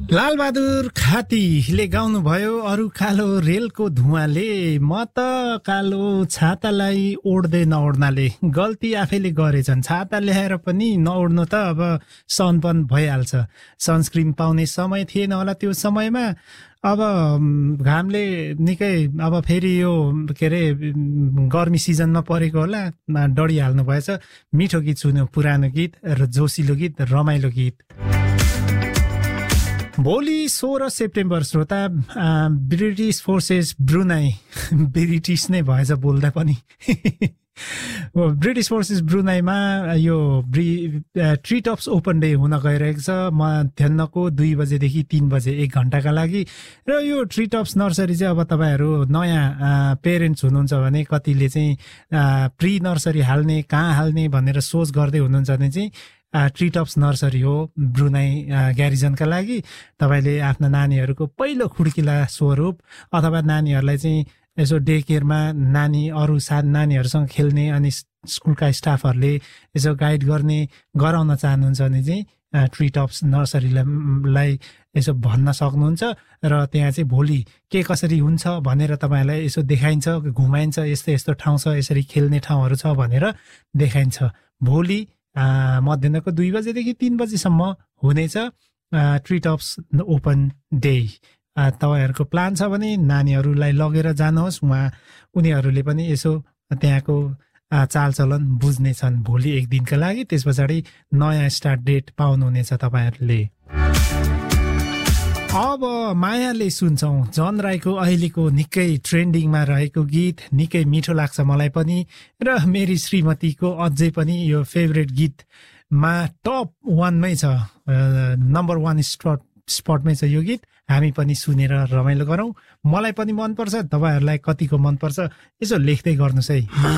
लालबहादुर खातीले गाउनुभयो अरू कालो रेलको धुवाले म त कालो छातालाई ओढ्दै नओढ्नाले गल्ती आफैले गरेछन्। छाता ल्याएर पनि नओढ्नु त अब सनपन भइहाल्छ। सनस्क्रिन पाउने समय थिएन होला त्यो समयमा। अब घामले निकै अब फेरि यो के अरे गर्मी सिजनमा परेको होला, डढिहाल्नु भएछ। मिठो गीत सुन्यो, पुरानो गीत र जोसिलो गीत, रमाइलो गीत। भोलि 16 सेप्टेम्बर श्रोता, ब्रिटिस फोर्सेस ब्रुनाई, ब्रिटिस नै भएछ बोल्दा पनि। ब्रिटिस फोर्सेस ब्रुनाईमा यो ट्री टप्स ओपन डे हुन गइरहेको छ मध्याहको 2 बजेदेखि 3 बजे 1 घण्टाका लागि। र यो ट्री टप्स नर्सरी चाहिँ अब तपाईँहरू नयाँ पेरेन्ट्स हुनुहुन्छ भने कतिले चाहिँ प्री नर्सरी हाल्ने, कहाँ हाल्ने भनेर सोच गर्दै हुनुहुन्छ भने चाहिँ ट्री टप्स नर्सरी हो ब्रुनाई ग्यारिजनका लागि। तपाईँले आफ्ना नानीहरूको पहिलो खुड्किला स्वरूप अथवा नानीहरूलाई चाहिँ यसो डे केयरमा अरू सानो नानीहरूसँग खेल्ने अनि स्कुलका स्टाफहरूले यसो गाइड गराउन चाहनुहुन्छ भने चाहिँ ट्री टप्स नर्सरीलाई यसो भन्न सक्नुहुन्छ। र त्यहाँ चाहिँ भोलि के कसरी हुन्छ भनेर तपाईँहरूलाई यसो देखाइन्छ, घुमाइन्छ, यस्तो यस्तो ठाउँ छ, यसरी खेल्ने ठाउँहरू छ भनेर देखाइन्छ। भोलि मध्याहको 2 बजेदेखि 3 बजेसम्म हुनेछ ट्री टप्स ओपन डे। तपाईँहरूको प्लान छ भने नानीहरूलाई लगेर जानुहोस्, उनीहरूले पनि यसो त्यहाँको चालचलन बुझ्नेछन् भोलि 1 दिनका लागि। त्यस पछाडि नयाँ स्टार्ट डेट पाउनुहुनेछ तपाईँहरूले। अब मायाले सुन्छौँ जन राईको अहिलेको निकै ट्रेन्डिङमा रहेको गीत। निकै मिठो लाग्छ मलाई पनि र मेरी श्रीमतीको अझै पनि यो फेभरेट गीतमा टप 1 मै छ, नम्बर 1 स्पटमै छ यो गीत। हामी पनि सुनेर रमाइलो गरौँ। मलाई पनि मनपर्छ, तपाईँहरूलाई कतिको मनपर्छ यसो लेख्दै गर्नुहोस् है।